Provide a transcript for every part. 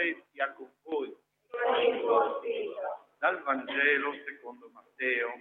Signore sia con voi. Dal Vangelo secondo Matteo.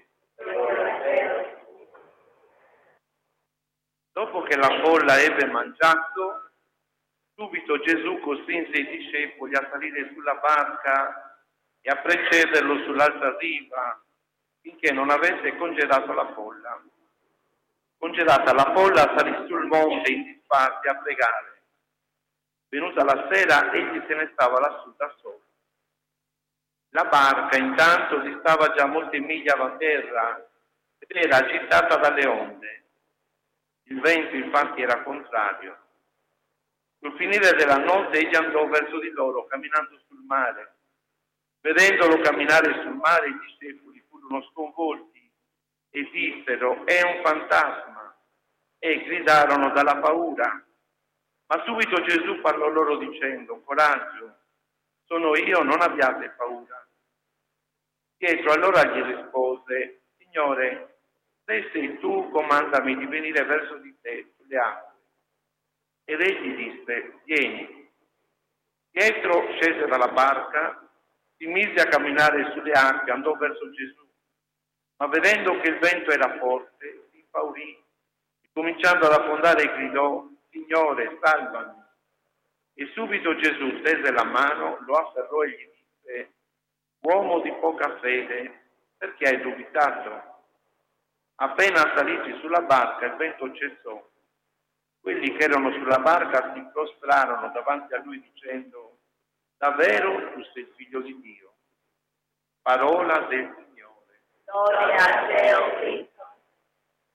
Dopo che la folla ebbe mangiato, subito Gesù costrinse i discepoli a salire sulla barca e a precederlo sull'altra riva, finché non avesse congedato la folla. Congedata la folla, salì sul monte in disparte a pregare. Venuta la sera, egli se ne stava lassù da solo. La barca intanto distava già molte miglia da terra ed era agitata dalle onde. Il vento infatti era contrario. Sul finire della notte egli andò verso di loro camminando sul mare. Vedendolo camminare sul mare, i discepoli furono sconvolti e dissero: è un fantasma, e gridarono dalla paura. Ma subito Gesù parlò loro dicendo: coraggio, sono io, non abbiate paura. Pietro allora gli rispose: Signore, se sei tu, comandami di venire verso di te sulle acque. Ed egli disse: vieni. Pietro scese dalla barca, si mise a camminare sulle acque, andò verso Gesù, ma vedendo che il vento era forte, si impaurì e cominciando ad affondare gridò: Signore, salvami. E subito Gesù tese la mano, lo afferrò e gli disse: uomo di poca fede, perché hai dubitato? Appena saliti sulla barca il vento cessò. Quelli che erano sulla barca si prostrarono davanti a lui dicendo: davvero tu sei il figlio di Dio. Parola del Signore. Gloria a te, o Cristo.